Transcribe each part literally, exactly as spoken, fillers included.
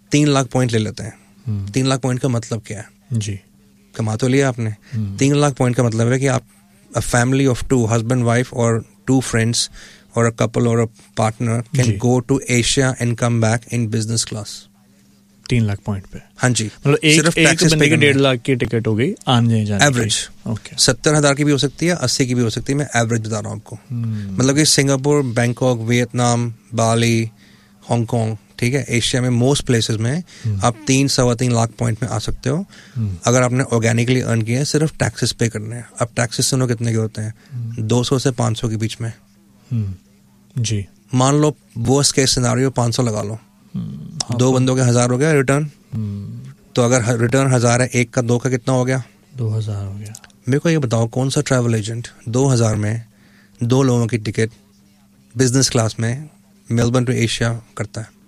तीन लाख पॉइंट ले लेते हैं। तीन लाख पॉइंट का मतलब क्या है जी? कमा तो लिया आपने। तीन लाख पॉइंट का मतलब है कि आप a family of to, husband wife और टू फ्रेंड्स और अ कपल और a partner can go to Asia and come back in business class. तीन लाख पॉइंट पे? हाँ जी। मतलब एक एक बंदे की डेढ़ लाख की टिकट हो गई आने जाने एवरेज। ओके। सत्तर हजार की भी हो सकती है, अस्सी की भी हो सकती है। मैं एवरेज बता रहा हूँ आपको। मतलब कि सिंगापुर, बैंकॉक, वियतनाम, बाली, हांगकांग, ठीक है, एशिया में मोस्ट प्लेसेस में आप तीन सवा तीन लाख पॉइंट में आ सकते हो अगर आपने ऑर्गेनिकली अर्न किया है। सिर्फ टैक्सेस पे करने हैं। अब टैक्सेस सुनो कितने के होते हैं? दो सौ से पाँच सौ के बीच में। जी। मान लो वर्स्ट केस सिनेरियो पाँच सौ लगा लो, दो बंदों के हजार हो गया रिटर्न। तो अगर रिटर्न हजार है, एक का दो का कितना हो गया? दो हजार हो गया। मेरे को ये बताओ कौन सा ट्रैवल एजेंट दो हजार में दो लोगों की टिकट बिजनेस क्लास में मेलबर्न टू एशिया करता है?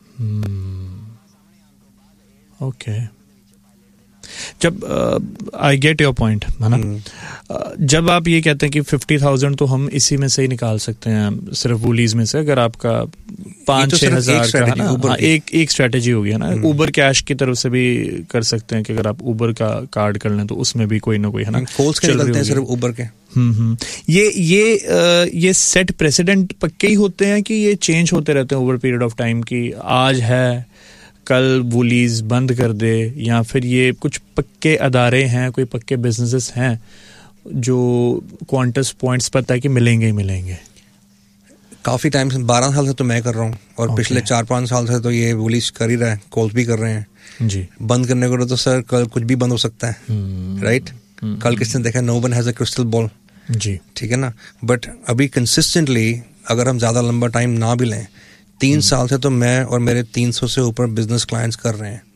ओके। जब आई गेट योर पॉइंट है ना, uh, जब आप ये कहते हैं कि फिफ्टी थाउजेंड तो हम इसी में से ही निकाल सकते हैं सिर्फ वूलीज में से, अगर आपका पाँच छः हजार का है ना, हाँ, एक एक स्ट्रेटेजी होगी है ना। ऊबर कैश की तरफ से भी कर सकते हैं कि अगर आप ऊबर का कार्ड कर लें तो उसमें भी कोई ना कोई है ना कॉल्स के निकलते हैं सिर्फ ऊबर के। हम्म हम्म ये ये आ, ये सेट प्रेसिडेंट पक्के ही होते हैं कि ये चेंज होते रहते हैं ओवर पीरियड ऑफ टाइम की आज है कल वूलीज बंद कर दे, या फिर ये कुछ पक्के अदारे हैं, कोई पक्के बिजनेसेस हैं जो क्वांटस पॉइंट्स पता है कि मिलेंगे ही मिलेंगे? काफ़ी टाइम से, बारह साल से तो मैं कर रहा हूँ और okay. पिछले चार पाँच साल से तो ये वूलीज कर ही रहा है, कॉल्स भी कर रहे हैं जी। बंद करने को तो सर कल कुछ भी बंद हो सकता है, राइट? hmm. right? hmm. कल किसने देखा? No one has a crystal ball जी, ठीक है ना। बट अभी कंसिस्टेंटली अगर हम ज़्यादा लंबा टाइम ना भी लें, तीन hmm. साल से तो मैं और मेरे तीन सौ से ऊपर बिजनेस क्लाइंट्स कर रहे हैं।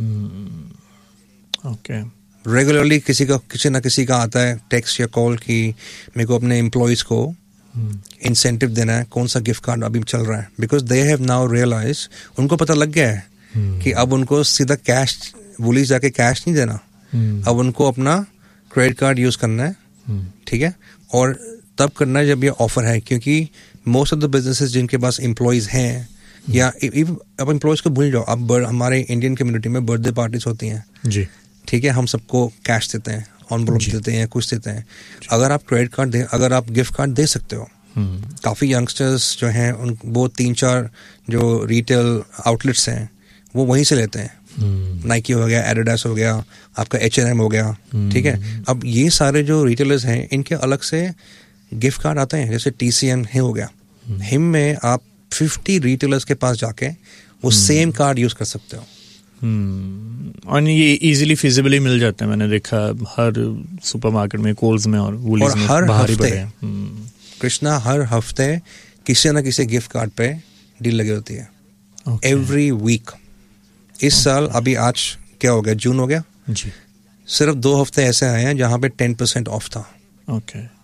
ओके। रेगुलरली किसी का किसी ना किसी का आता है टेक्स्ट या कॉल कि मेरे को अपने एम्प्लॉयज़ को इंसेंटिव hmm. देना है, कौन सा गिफ्ट कार्ड अभी चल रहा है। Because they have now realise, उनको पता लग गया है hmm. कि अब उनको सीधा कैश वूलीज जाके कैश नहीं देना, hmm. अब उनको अपना क्रेडिट कार्ड यूज़ करना है, ठीक hmm. है, और तब करना है जब ये ऑफर है। क्योंकि मोस्ट ऑफ द बिजनेसेस जिनके पास एम्प्लॉयज़ हैं hmm. या अब एम्प्लॉयज़ को भूल जाओ, अब हमारे इंडियन कम्युनिटी में बर्थडे पार्टीज होती हैं जी, ठीक है, हम सबको कैश देते हैं, एनवेलप देते हैं, कुछ देते हैं। अगर आप क्रेडिट कार्ड दे, अगर आप गिफ्ट कार्ड दे सकते हो, hmm. काफ़ी यंगस्टर्स जो हैं उन वो तीन चार जो रिटेल आउटलेट्स हैं वो वहीं से लेते हैं। Nike hmm. हो गया, एडिडास हो गया, आपका एच एन एम हो गया, hmm. ठीक है। अब ये सारे जो रिटेलर्स हैं इनके अलग से गिफ्ट कार्ड आते हैं, जैसे टी सी एम हो गया, hmm. हिम में आप फिफ्टी रिटेलर्स के पास जाके वो सेम कार्ड यूज़ कर सकते हो। हम्म और ये इजीली फिजिबली मिल जाते हैं, मैंने देखा हर सुपरमार्केट में, कोल्स में और वूलीज और में हर बाहर ही हफ्ते बड़े हैं। कृष्णा हर हफ्ते किसी ना किसी गिफ्ट कार्ड पे डील लगी होती है, एवरी वीक। इस okay. साल अभी आज क्या हो गया, जून हो गया जी, सिर्फ दो हफ्ते ऐसे आए हैं जहाँ पे टेन परसेंट ऑफ था। Okay okay.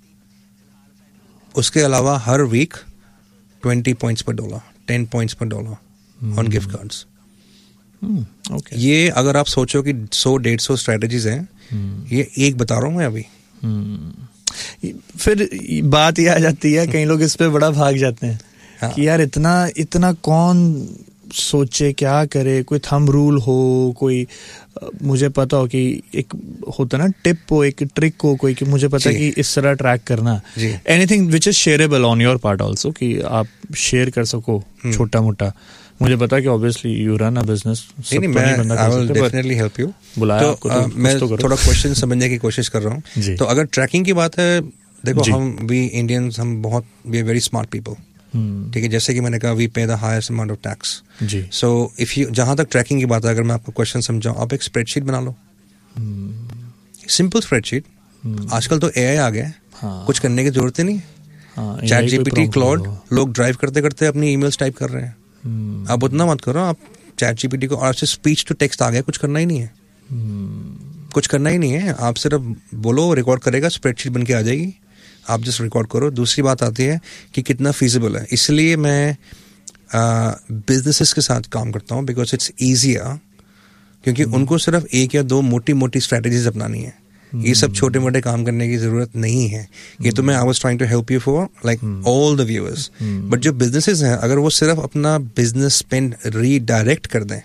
उसके अलावा हर वीक ट्वेंटी पॉइंट्स पर डॉलर, टेन पॉइंट्स पर dollar on gift cards. Okay, ये अगर आप सोचो कि सौ डेढ़ सौ स्ट्रेटेजीज हैं, hmm. ये एक बता रहा हूँ मैं अभी। hmm. फिर बात ये आ जाती है, कई लोग इस पे बड़ा भाग जाते हैं हाँ. कि यार इतना इतना कौन सोचे, क्या करे, कोई थंब रूल हो, कोई मुझे पता हो कि एक होता ना टिप हो, एक ट्रिक हो कोई, कि मुझे पता कि इस तरह ट्रैक करना, anything which is shareable on your part also, कि आप शेयर कर सको छोटा मोटा। मुझे पता कि obviously you run a business, नहीं मैं I will definitely help you. बुलाया तो, आपको तो, मैं तो थोड़ा क्वेश्चन समझने की कोशिश कर रहा हूँ। तो अगर ट्रैकिंग की बात है, देखो हम वी इंडियंस हम बहुत we are very smart people, ठीक है। जैसे कि मैंने कहा वी पे the highest amount of tax ji. So if you, जहाँ तक ट्रैकिंग की बात है, अगर मैं आपको क्वेश्चन समझाऊँ, आप एक स्प्रेडशीट बना लो, सिंपल स्प्रेडशीट। आजकल तो एआई आ गया है, कुछ करने की जरूरत ही नहीं। चैट जीपीटी, क्लाउड, लोग ड्राइव करते करते अपनी ईमेल्स टाइप कर रहे हैं। hmm. आप उतना मत करो, आप चैट जीपीटी को, और स्पीच टू टेक्स्ट आ गया, कुछ करना ही नहीं है, hmm. कुछ करना ही नहीं है। आप सिर्फ बोलो, रिकॉर्ड करेगा, स्प्रेडशीट बन के आ जाएगी, आप जस्ट रिकॉर्ड करो। दूसरी बात आती है कि कितना फीजिबल है। इसलिए मैं बिजनेसेस के साथ काम करता हूँ, बिकॉज इट्स ईजियर, क्योंकि hmm. उनको सिर्फ एक या दो मोटी मोटी स्ट्रैटेजीज अपनानी है। hmm. ये सब छोटे मोटे काम करने की जरूरत नहीं है। hmm. ये तो मैं I was trying to help you for like all the viewers. But जो बिजनेसेस हैं, अगर वो सिर्फ अपना बिजनेस स्पेंड रीडायरेक्ट कर दें,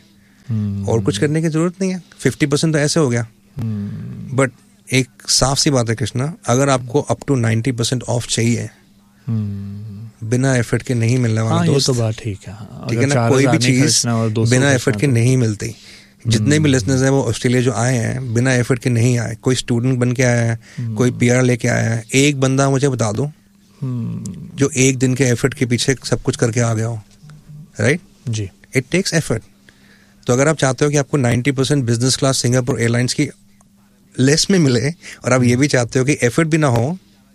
hmm. और कुछ करने की जरूरत नहीं है, फिफ्टी परसेंट तो ऐसे हो गया. But hmm. एक साफ सी बात है कृष्णा, अगर आपको up to ninety percent of चाहिए hmm. बिना एफर्ट के नहीं मिलने वाला. हाँ, दोस्त, ये तो बात ठीक है. ठीक है ना, कोई भी चीज बिना एफर्ट के नहीं मिलती. जितने भी लिसनर्स हैं वो ऑस्ट्रेलिया जो आए हैं बिना एफर्ट के नहीं आए. कोई स्टूडेंट बन के आया है, hmm. कोई पीआर लेके आया है. एक बंदा मुझे बता दो hmm. जो एक दिन के एफर्ट के पीछे सब कुछ करके आ गया हो. Right ji. It takes effort. तो अगर आप चाहते हो कि आपको ninety percent business class Singapore airlines की लेस में मिले और आप ये भी चाहते हो कि एफर्ट भी ना हो,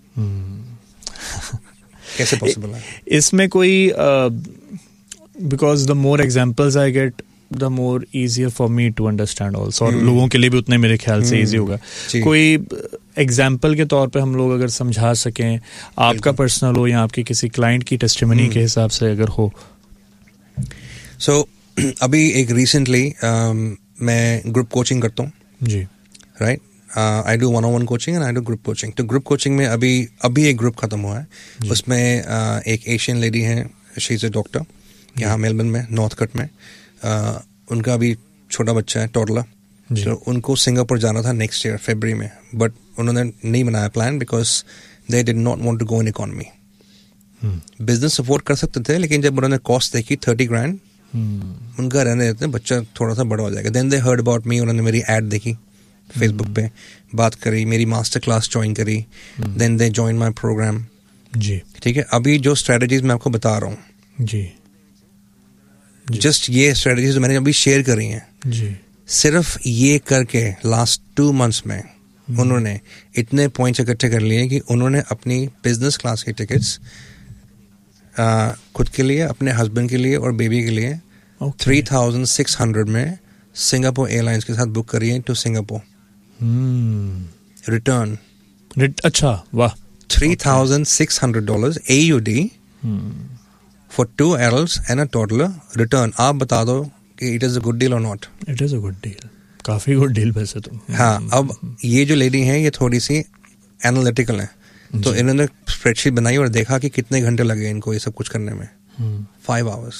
कैसे पॉसिबल है? इसमें कोई because the more examples I get the more easier for me to understand also, और लोगों के लिए भी उतने मेरे ख्याल से इजी होगा. कोई एग्जाम्पल के तौर पे हम लोग अगर समझा सकें, आपका पर्सनल हो या आपकी किसी क्लाइंट की टेस्टिमनी के हिसाब से अगर हो. सो so, अभी एक रिसेंटली um, मैं ग्रुप कोचिंग करता हूँ जी. Right, I do one on one coaching and I do group coaching. तो ग्रुप कोचिंग में अभी अभी एक ग्रुप खत्म हुआ है. उसमें uh, एक एशियन लेडी है, शी इज़ अ डॉक्टर, यहाँ मेलबर्न में नॉर्थ कट में. uh, उनका अभी छोटा बच्चा है, टॉडलर. तो उनको सिंगापुर जाना था नेक्स्ट ईयर फरवरी में, बट उन्होंने नहीं बनाया plan because they did not want to go in economy. Business support कर सकते थे, लेकिन जब उन्होंने कॉस्ट देखी थर्टी ग्रैंड Hmm. उनका रहने देते हैं, बच्चा थोड़ा सा बड़ा हो जाएगा. Then they heard about me, उन्होंने मेरी एड देखी फेसबुक hmm. पे, बात करी, मेरी मास्टर क्लास ज्वाइन करी. Then they join my programme. जी. ठीक है, अभी जो स्ट्रेटजीज मैं आपको बता रहा हूँ जी, जस्ट ये स्ट्रेटजीज मैंने अभी शेयर करी हैं जी, सिर्फ ये करके लास्ट टू मंथ्स में hmm. उन्होंने इतने पॉइंट्स इकट्ठे कर लिए कि उन्होंने अपनी बिजनेस क्लास की टिकट्स Uh, खुद के लिए, अपने हस्बैंड के लिए और बेबी के लिए थ्री थाउजेंड सिक्स हंड्रेड में सिंगापुर एयरलाइंस के साथ बुक करिए टू सिंगापुर. रिटर्न. अच्छा, वाह. Three thousand six hundred dollars a U D for to adults and a toddler. Return. आप बता दो कि it is a good deal और not? It is a good deal, काफी गुड डील वैसे तो. हाँ, अब ये जो लेडी हैं ये थोड़ी सी एनालिटिकल है. तो इन्होंने स्प्रेडशीट बनाई और देखा कि कितने घंटे लगे इनको ये सब कुछ करने में. Five hours.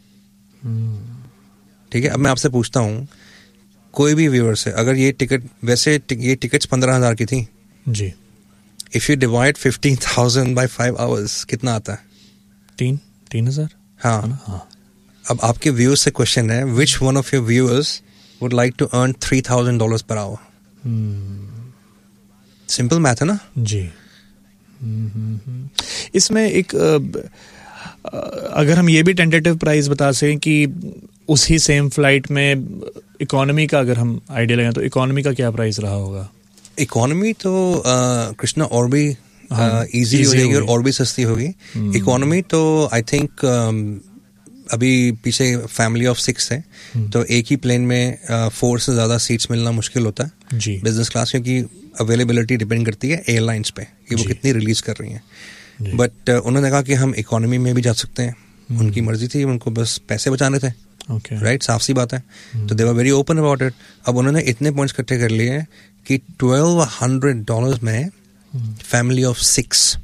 ठीक है, अब मैं आपसे पूछता हूँ, कोई भी व्यूअर से अगर ये टिकट, वैसे टिक, ये टिकट्स पंद्रह हजार की थी जी. If you divide fifteen thousand by five hours कितना आता है? तीन तीन हजार. हाँ. हाँ. अब आपके व्यूअर्स से क्वेश्चन है, which one of your viewers would like to earn three thousand dollars per hour? Simple math है ना जी. इसमें एक अगर हम ये भी टेंटेटिव प्राइस बता सकें कि उसी सेम फ्लाइट में इकोनॉमी का अगर हम आइडिया लगाएं तो इकोनॉमी का क्या प्राइस रहा होगा? इकोनॉमी तो कृष्णा और भी इजी हो जाएगी और, और भी सस्ती होगी. इकोनॉमी तो आई थिंक अभी पीछे फैमिली ऑफ सिक्स है, तो एक ही प्लेन में फोर से ज़्यादा सीट्स मिलना मुश्किल होता है बिजनेस क्लास, क्योंकि अवेलेबिलिटी डिपेंड करती है एयरलाइंस पे कि वो कितनी रिलीज कर रही हैं. बट uh, उन्होंने कहा कि हम इकोनॉमी में भी जा सकते हैं. hmm. उनकी मर्जी थी, उनको बस पैसे बचाने थे. okay. राइट, साफ सी बात है. hmm. तो दे were very open about it. अब उन्होंने इतने पॉइंट्स इकट्ठे कर लिए कि ट्वेल्व हंड्रेड डॉलर्स में family of six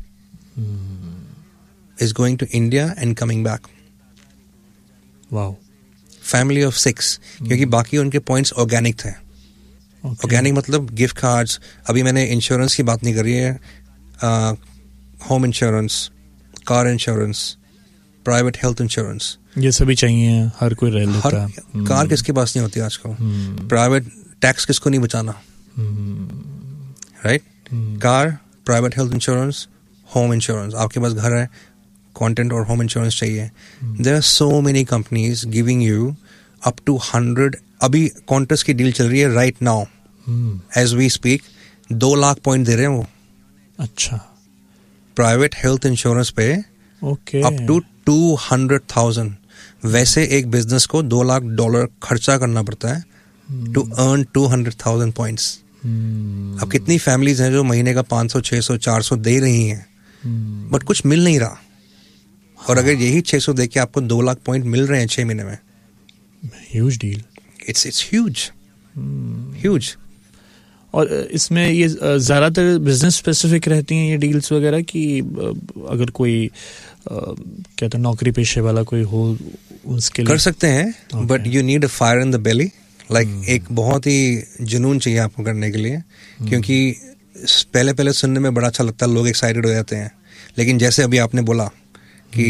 is going to India and coming back. Wow. Family of six, क्योंकि बाकी उनके पॉइंट्स ऑर्गेनिक थे. Organic okay. मतलब गिफ्ट कार्ड्स. अभी मैंने इंश्योरेंस की बात नहीं करी है. Home insurance, car insurance, private health insurance, ये सभी चाहिए, हर कोई रह लेता है. हर कार किसके पास नहीं होती आजकल. प्राइवेट टैक्स किसको नहीं बचाना, right. Car, private health insurance, home insurance. आपके पास घर है, कंटेंट और होम इंश्योरेंस चाहिए. There are so many companies giving you up two hundred. अभी कॉन्टेस्ट की डील चल रही है right now as we speak. दो लाख पॉइंट दे रहे हैं वो. अच्छा. प्राइवेट हेल्थ इंश्योरेंस पे okay up to two hundred thousand. वैसे एक बिजनेस को दो लाख डॉलर खर्चा करना पड़ता है to earn two hundred thousand points. अब कितनी फैमिलीज हैं जो महीने का पाँच सौ, छह सौ, चार सौ दे रही हैं, बट hmm. कुछ मिल नहीं रहा. हाँ. और अगर यही छह सौ दे के आपको दो लाख पॉइंट मिल रहे हैं छह महीने में, huge deal. It's it's huge huge. और इसमें ये ज़्यादातर बिजनेस स्पेसिफिक रहती हैं ये डील्स वगैरह, कि अगर कोई कहते हैं नौकरी पेशे वाला कोई हो उसके लिए कर सकते हैं, but you need a fire in the belly, like एक बहुत ही जुनून चाहिए आपको करने के लिए, hmm. क्योंकि पहले पहले सुनने में बड़ा अच्छा लगता है, लोग एक्साइटेड हो जाते हैं, लेकिन जैसे अभी आपने बोला कि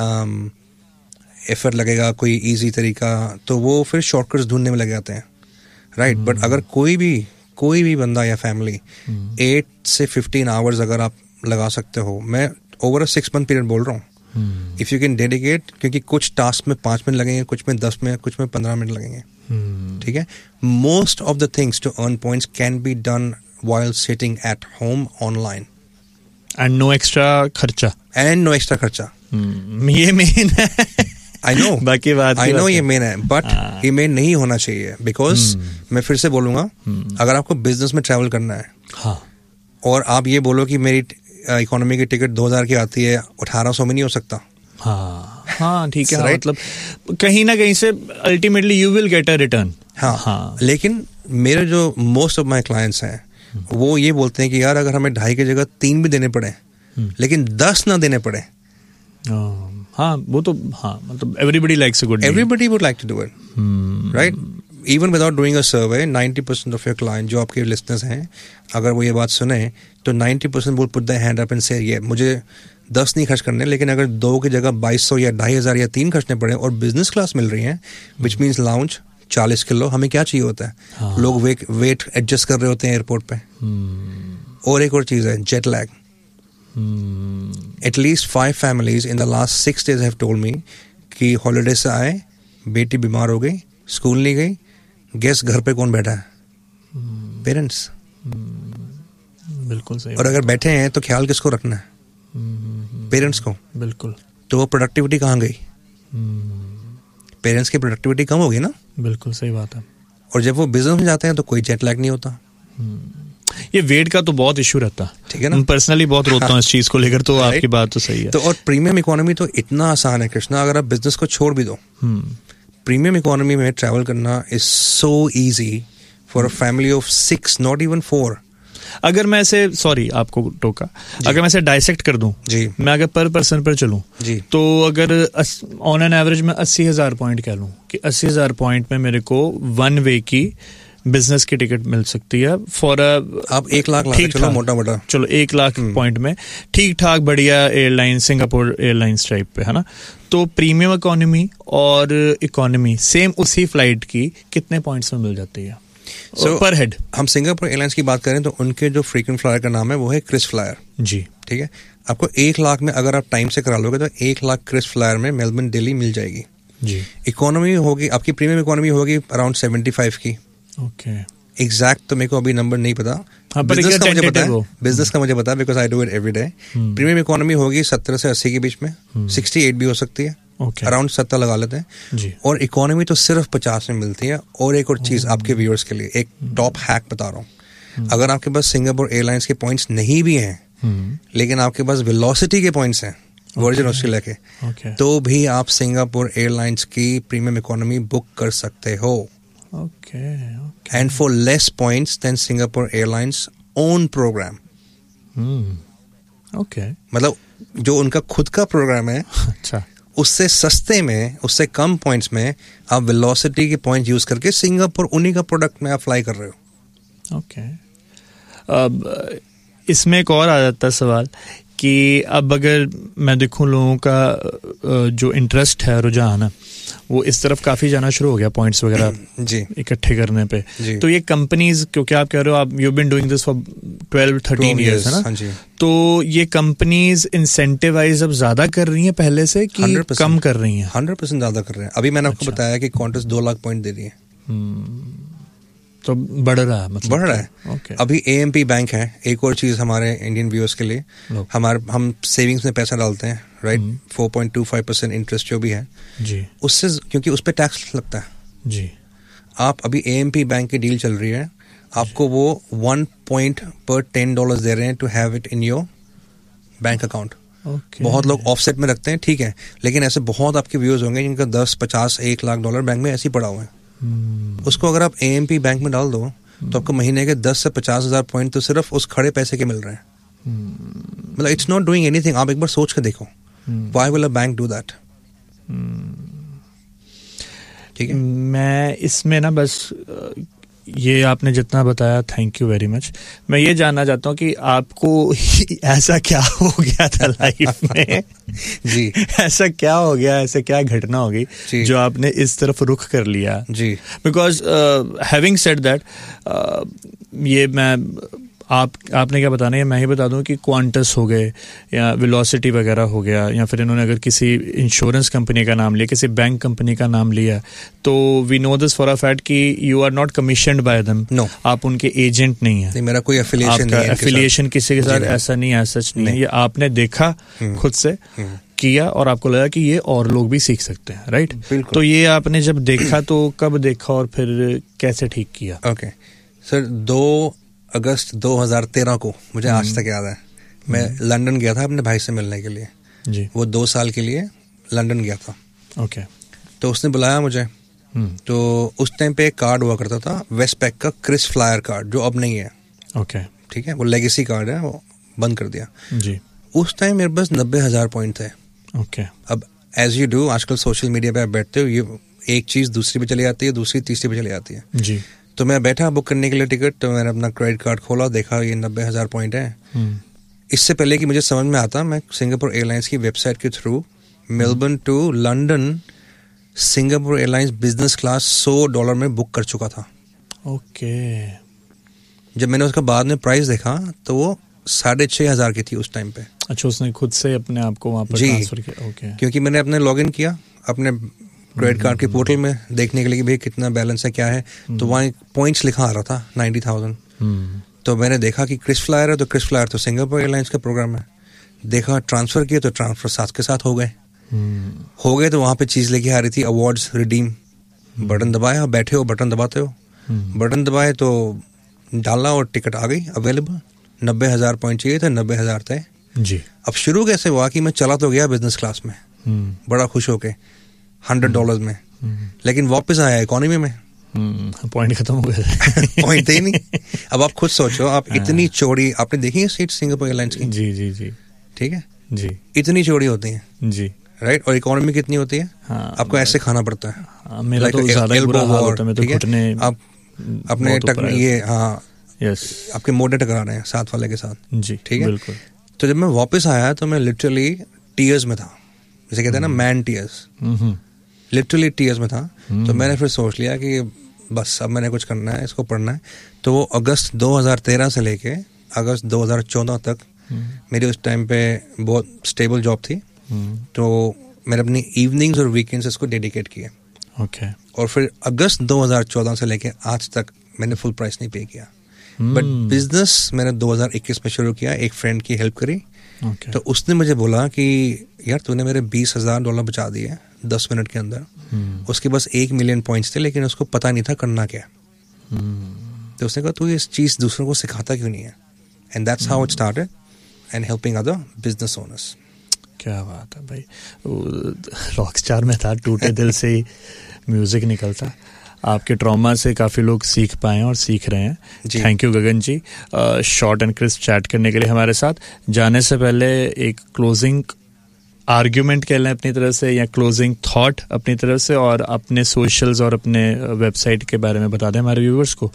एफर्ट hmm. um, लगेगा, कोई इजी तरीका, तो वो फिर शॉर्टकट्स ढूंढने में लग जाते हैं, राइट right? But hmm. अगर कोई भी कोई भी बंदा या फैमिली एट से फिफ्टीन आवर्स अगर आप लगा सकते हो, मैं over a six month period बोल रहा हूँ, इफ यू कैन डेडिकेट, क्योंकि कुछ टास्क में पाँच मिनट लगेंगे, कुछ में दस में, कुछ में पंद्रह मिनट लगेंगे, ठीक है. Most of the things to earn points can be done while sitting at home online and no extra खर्चा and no extra खर्चा. hmm. ये मेन है. I know बाकी बात I know ये मेन है, बट ये मेन नहीं होना चाहिए, बिकॉज hmm. मैं फिर से बोलूंगा, hmm. अगर आपको बिजनेस में ट्रैवल करना है, हाँ. और आप ये बोलो कि मेरी इकोनॉमी की टिकट दो हजार की आती है, अठारह सौ में नहीं हो सकता. हाँ हाँ ठीक है, मतलब कहीं ना कहीं से ultimately you will get a return. हाँ हाँ लेकिन मेरे जो मोस्ट ऑफ माई क्लाइंट्स हैं, वो ये बोलते हैं कि यार अगर हमें ढाई की जगह तीन भी देने पड़े, लेकिन दस ना देने पड़े. हाँ वो तो हाँ, मतलब everybody likes a good deal. Everybody would like to do it, right. Even without doing a survey, ninety percent of your client जो आपके लिसनर्स हैं, अगर वो ये बात सुने तो ninety percent will put the hand up and से ये मुझे दस नहीं खर्च करने, लेकिन अगर दो की जगह बाईस सौ या ढाई हजार या तीन खर्चने पड़े और बिजनेस क्लास मिल रही है, विच मीन्स लाउंज चालीस किलो, हमें क्या चाहिए होता है. हाँ. लोग वे, वेट एडजस्ट कर रहे होते हैं एयरपोर्ट पे. hmm. और एक और चीज है, jet lag. At least five families in the last six days have told me कि हॉलीडे से आए, बेटी बीमार हो गई, स्कूल नहीं गई, गेस घर पे कौन बैठा है? पेरेंट्स. hmm. hmm. बिल्कुल सही. और अगर बैठे हैं तो ख्याल किसको रखना है? पेरेंट्स को. बिल्कुल. तो वो प्रोडक्टिविटी कहाँ गई? पेरेंट्स की प्रोडक्टिविटी कम होगी ना. बिल्कुल सही बात है. और जब वो बिजनेस में जाते हैं तो कोई जेट लैग नहीं होता. ये वेट का तो बहुत इशू रहता है, ठीक है ना. पर्सनली बहुत रोता हूँ इस चीज को लेकर, तो आपकी बात तो सही है. तो और प्रीमियम इकोनॉमी तो इतना आसान है कृष्णा, अगर आप बिजनेस को छोड़ भी दो, प्रीमियम इकोनॉमी में ट्रैवल करना is so easy for a family of six, not even four. अगर मैं ऐसे, सॉरी आपको टोका, अगर मैं ऐसे डाइसेक्ट कर दूं, जी, मैं अगर पर पर्सन पर चलूं, जी, तो अगर ऑन एन एवरेज में अस्सी हजार पॉइंट कह लूं कि अस्सी हजार पॉइंट में मेरे को वन वे की बिजनेस की टिकट मिल सकती है फॉर अ, आप एक लाख लाख चलो मोटा मोटा, चलो एक लाख पॉइंट में ठीक ठाक बढ़िया एयरलाइन, सिंगापुर एयरलाइंस टाइप पे, है ना. तो प्रीमियम इकोनॉमी और इकोनॉमी सेम उसी फ्लाइट की कितने पॉइंट्स में मिल जाती है पर हेड? हम सिंगापुर एयरलाइंस की बात करें तो उनके जो फ्रीक्वेंट फ्लायर का नाम है वो है क्रिस फ्लायर. जी ठीक है. आपको एक लाख में अगर आप टाइम से करा लोगे तो एक लाख क्रिस फ्लायर में मेलबर्न दिल्ली मिल जाएगी. जी. इकोनॉमी होगी आपकी, प्रीमियम इकोनॉमी होगी अराउंड सेवेंटी फाइव की. ओके. एग्जैक्ट तो मेरे को अभी नंबर नहीं पता. हाँ, बिजनेस का मुझे पता है, बिजनेस का मुझे पता है because I do it every day. Premium economy होगी सत्तर से अस्सी के बीच में, सिक्सटी एट भी हो सकती है, अराउंड सत्तर लगा लेते हैं. और इकोनॉमी तो सिर्फ पचास में मिलती है. और एक और चीज आपके व्यूअर्स के लिए, एक टॉप हैक बता रहा हूँ. अगर आपके पास सिंगापुर एयरलाइंस के पॉइंट्स नहीं भी हैं, लेकिन आपके पास वेलोसिटी के पॉइंट्स हैं वर्जिन ऑस्ट्रेलिया के, तो भी आप सिंगापुर एयरलाइंस की प्रीमियम इकोनॉमी बुक कर सकते हो. Okay, okay. And for less points than Singapore Airlines own program. Hmm. Okay. मतलब जो उनका खुद का प्रोग्राम है, अच्छा, उससे सस्ते में, उससे कम पॉइंट्स में आप वेलोसिटी के पॉइंट यूज करके सिंगापुर उन्हीं का प्रोडक्ट में आप फ्लाई कर रहे हो. ओके. अब इसमें एक और आ जाता है सवाल कि अब अगर मैं देखूं लोगों का जो इंटरेस्ट है, रुझान है, वो इस तरफ काफी जाना शुरू हो गया पॉइंट्स वगैरह जी इकट्ठे करने पे. तो ये कंपनीज, क्योंकि आप कह रहे हो आप you been doing this for twelve thirteen years, है ना, तो ये कंपनीज इंसेंटिवाइज अब ज्यादा कर रही हैं पहले से कि कम कर रही हैं? हंड्रेड परसेंट ज्यादा कर रहे हैं. अभी मैंने आपको बताया कि कॉन्टेस्ट दो लाख पॉइंट दे दिए, तो बढ़ रहा है, मतलब बढ़ रहा है. okay. अभी ए एम पी बैंक है, एक और चीज हमारे इंडियन व्यूअर्स के लिए, हमारे हम सेविंग्स में पैसा डालते हैं, right, four point two five percent interest जो भी है जी, उससे, क्योंकि उस पर टैक्स लगता है जी. आप अभी ए एम पी बैंक की डील चल रही है, आपको वो वन पॉइंट पर टेन डॉलर दे रहे हैं to have it in your bank account. बहुत लोग ऑफसेट में रखते हैं, ठीक है, लेकिन ऐसे बहुत आपके व्यूअर्स होंगे जिनका दस पचास एक लाख डॉलर बैंक में ऐसे ही पड़ा हुआ है. Hmm. उसको अगर आप ए एम पी बैंक में डाल दो, hmm. तो आपको महीने के दस से पचास हजार पॉइंट तो सिर्फ उस खड़े पैसे के मिल रहे हैं. मतलब इट्स नॉट डूइंग एनीथिंग. आप एक बार सोच के देखो, why will a bank do that? ठीक है. मैं इसमें ना बस ये आपने जितना बताया थैंक यू वेरी मच. मैं ये जानना चाहता हूँ कि आपको ऐसा क्या हो गया था लाइफ में जी, ऐसा क्या हो गया, ऐसे क्या घटना हो गई जो आपने इस तरफ रुख कर लिया जी. बिकॉज हैविंग सेड दैट ये मैं आप आपने क्या बताना है, मैं ही बता दूं कि क्वांटस हो गए या वेलोसिटी वगैरह हो गया, या फिर इन्होंने अगर किसी इंश्योरेंस कंपनी का नाम लिया, किसी बैंक कंपनी का नाम लिया, तो we know this for a fact कि you are not commissioned bye them. No, आप उनके एजेंट नहीं है. नहीं, मेरा कोई एफिलिएशन नहीं है. एफिलिएशन किसी के साथ ऐसा नहीं है, सच नहीं है. ये आपने देखा खुद से किया और आपको लगा कि ये और लोग भी सीख सकते हैं, राइट? तो ये आपने जब देखा तो कब देखा और फिर कैसे ठीक किया? ओके सर, दो अगस्त दो हज़ार तेरह को मुझे आज तक याद है, मैं लंदन गया था अपने भाई से मिलने के लिए. जी. वो दो साल के लिए लंदन गया था. ओके. तो उसने बुलाया मुझे. तो उस टाइम पे एक कार्ड हुआ करता था वेस्टपैक का, क्रिस फ्लायर कार्ड, जो अब नहीं है. ओके. ठीक है, वो लेगेसी कार्ड है, वो बंद कर दिया. जी. उस टाइम मेरे पास नब्बे हजार पॉइंट थे. ओके. अब एज यू डू, आजकल सोशल मीडिया पे आप बैठते हो, ये एक चीज दूसरी पे चली जाती है, दूसरी तीसरी पे चली जाती है. जी. तो मैं बैठा बुक करने के लिए टिकट, तो मैंने अपना क्रेडिट कार्ड खोला, देखा ये नब्बे हजार पॉइंट है. इससे पहले कि मुझे समझ में आता, मैं सिंगापुर एयरलाइंस की वेबसाइट के through Melbourne to London Singapore airlines business class सौ डॉलर में बुक कर चुका था. ओके. जब मैंने उसका बाद में प्राइस देखा तो वो साढ़े छः हजार की थी उस टाइम पे. अच्छा, उसने खुद से अपने आप को वहाँ पर ट्रांसफर किया? ओके. क्योंकि मैंने अपने लॉग इन किया अपने क्रेडिट कार्ड के पोर्टल में देखने के लिए कि भाई कितना बैलेंस है, क्या है. तो वहाँ पॉइंट्स लिखा आ रहा था नाइन्टी थाउजेंड. तो मैंने देखा कि क्रिस फ्लायर है, तो क्रिस फ्लायर तो सिंगापुर एयरलाइंस का प्रोग्राम है. देखा ट्रांसफर किया तो ट्रांसफर साथ के साथ हो गए. हो गए तो वहाँ पे चीज़ लेके आ रही थी, अवार्ड्स रिडीम. बटन दबाया, बैठे हो, बटन दबाते हो, बटन दबाए तो डाला और टिकट आ गई अवेलेबल. नब्बे हजार पॉइंट चाहिए थे, नब्बे हजार थे. जी. अब शुरू कैसे हुआ कि मैं चला तो गया बिजनेस क्लास में बड़ा खुश होके हंड्रेड डॉलर्स में, लेकिन वापस आया इकोनॉमी में. पॉइंट खत्म हो गए. पॉइंट थे ही नहीं. अब आप खुद सोचो, आप इतनी चौड़ी, आपने देखी है सीट सिंगापुर एयरलाइंस की? जी जी जी. ठीक है जी. इतनी चौड़ी होती है. जी. राइट. और इकोनॉमी कितनी होती है? हाँ, आपको ऐसे खाना पड़ता है. हाँ, मेरा तो ज़्यादा ही बुरा हाल होता है. मैं तो घुटने, आप अपने टक ये, हाँ, यस, आपके मोटे टकरा रहे हैं साथ वाले के साथ. जी. ठीक है, बिल्कुल. तो जब मैं वापस आया तो मैं लिटरली टीयर्स में था, जैसे कहते हैं ना मैन टीयर्स. लिटरली टीयर्स में था. तो मैंने फिर सोच लिया कि बस अब मैंने कुछ करना है, इसको पढ़ना है. तो वो अगस्त दो हज़ार तेरह से लेके अगस्त दो हज़ार चौदह तक मेरी उस टाइम पे बहुत स्टेबल जॉब थी. तो मैंने अपनी इवनिंग्स और वीकेंड्स इसको डेडिकेट किए. ओके. और फिर अगस्त दो हज़ार चौदह से लेके आज तक मैंने फुल प्राइस नहीं पे किया. बट बिजनेस मैंने दो हज़ार इक्कीस में शुरू किया, एक फ्रेंड की हेल्प करी. okay. तो उसने मुझे बोला कि यार तूने मेरे बीस हजार डॉलर बचा दिए दस मिनट के अंदर. hmm. उसके बस एक मिलियन पॉइंट्स थे, लेकिन उसको पता नहीं था करना क्या. hmm. तो उसने कहा तू इस चीज़ दूसरों को सिखाता क्यों नहीं है. And that's how it started and helping other business owners. क्या बात है भाई. रॉकस्टार में था, टूटे दिल से ही म्यूजिक निकलता. आपके ट्रॉमा से काफ़ी लोग सीख पाए और सीख रहे हैं. Thank you Gagan ji, short and crisp chat करने के लिए हमारे साथ. जाने से पहले एक क्लोजिंग आर्ग्यूमेंट कह लें अपनी तरफ से, या क्लोजिंग थॉट अपनी तरफ से, और अपने सोशल्स और अपने वेबसाइट के बारे में बता दें हमारे व्यूवर्स को,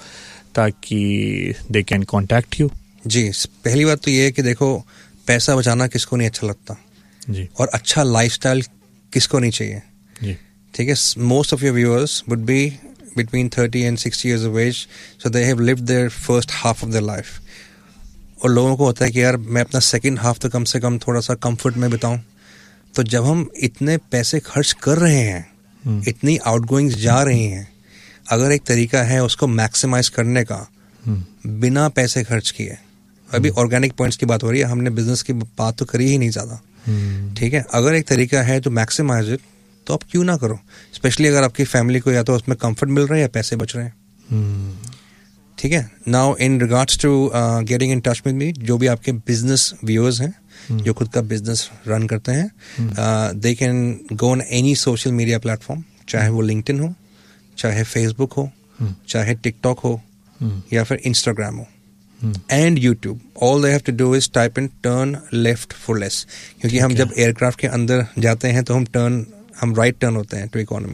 ताकि दे कैन कॉन्टैक्ट यू. जी, पहली बात तो ये है कि देखो, पैसा बचाना किसको नहीं अच्छा लगता जी, और अच्छा लाइफस्टाइल किसको नहीं चाहिए जी. ठीक है. Most of your viewers would be between thirty and sixty years of age, so they have lived their first half of their life. और लोगों को होता है कि यार मैं अपना सेकंड हाफ तो कम से कम थोड़ा सा कंफर्ट में बिताऊं. तो जब हम इतने पैसे खर्च कर रहे हैं, hmm. इतनी आउटगोइंग्स जा रही हैं, अगर एक तरीका है उसको मैक्सिमाइज करने का hmm. बिना पैसे खर्च किए. अभी ऑर्गेनिक hmm. पॉइंट्स की बात हो रही है, हमने बिजनेस की बात तो करी ही नहीं ज़्यादा. hmm. ठीक है, अगर एक तरीका है तो मैक्सिमाइज इट, तो आप क्यों ना करो. स्पेशली अगर आपकी फैमिली को या तो उसमें कंफर्ट मिल रहा है या पैसे बच रहे हैं. ठीक है. Now in regards to getting in touch with me, जो भी आपके बिजनेस व्यूअर्स हैं hmm. जो खुद का बिजनेस रन करते हैं, they can go on any social media platform, चाहे वो लिंक्डइन हो, चाहे फेसबुक हो, hmm. चाहे टिकटॉक हो, hmm. या फिर इंस्टाग्राम हो, and YouTube. All they have to do is type in turn left for less. क्योंकि हम जब एयरक्राफ्ट के अंदर जाते हैं तो हम टर्न हम राइट टर्न होते हैं to economy.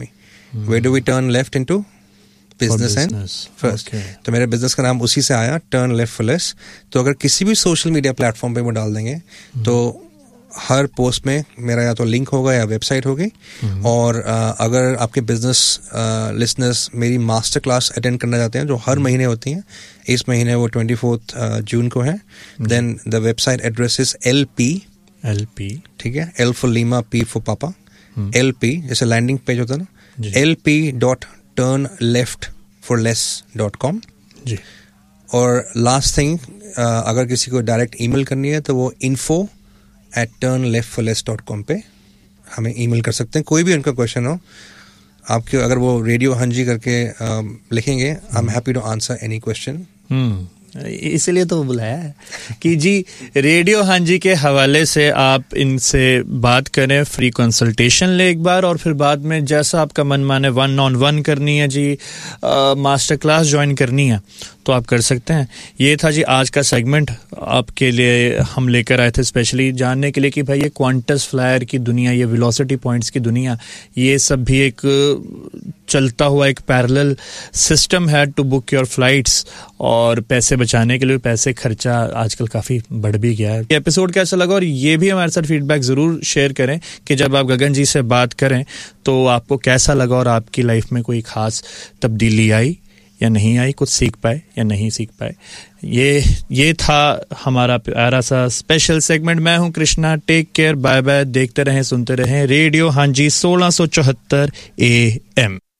Where do we turn left into? Business and first. Okay. तो मेरे बिजनेस का नाम उसी से आया, टर्न लेफ्ट फॉर लेस. तो अगर किसी भी सोशल मीडिया प्लेटफॉर्म पे वो डाल देंगे hmm. तो हर पोस्ट में मेरा या तो लिंक होगा या वेबसाइट होगी. hmm. और uh, अगर आपके बिजनेस लिसनर्स uh, मेरी मास्टर क्लास अटेंड करना चाहते हैं जो हर hmm. महीने होती हैं, इस महीने वो ट्वेंटी फोर्थ जून को है, then the website address is L P L P ठीक है, L for Lima, P for पापा, एल पी जैसे लैंडिंग पेज होता है ना, L P dot turn left for less dot com. और लास्ट थिंग, अगर किसी को डायरेक्ट ईमेल करनी है तो वो info at turn left for less dot com पे हमें ईमेल कर सकते हैं. कोई भी उनका क्वेश्चन हो आपके, अगर वो रेडियो हंजी करके uh, लिखेंगे, I am happy to answer any question. इसलिए तो बुलाया है कि जी रेडियो हांजी के हवाले से आप इनसे बात करें, फ्री कंसल्टेशन ले एक बार, और फिर बाद में जैसा आपका मन माने, वन ऑन वन करनी है जी, आ, मास्टर क्लास ज्वाइन करनी है तो आप कर सकते हैं. ये था जी आज का सेगमेंट आपके लिए हम लेकर आए थे स्पेशली जानने के लिए कि भाई ये क्वांटस फ्लायर की दुनिया, ये वेलोसिटी पॉइंट्स की दुनिया, ये सब भी एक चलता हुआ एक पैरेलल सिस्टम है टू बुक योर फ्लाइट्स. और पैसे बचाने के लिए पैसे खर्चा आजकल काफ़ी बढ़ भी गया है. ये एपिसोड कैसा लगा, और ये भी हमारे साथ फीडबैक ज़रूर शेयर करें कि जब आप गगन जी से बात करें तो आपको कैसा लगा और आपकी लाइफ में कोई ख़ास तब्दीली आई या नहीं आई, कुछ सीख पाए या नहीं सीख पाए. ये ये था हमारा प्यारा सा स्पेशल सेगमेंट. मैं हूं Krishna, take care, bye bye. देखते रहें, सुनते रहें रेडियो हांजी सोलह सौ चौहत्तर ए एम.